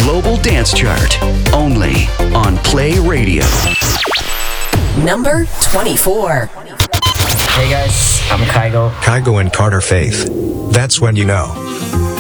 Global Dance Chart, only on Play Radio. Number 24. Hey guys, I'm Kygo. Kygo and Carter Faith. That's when you know.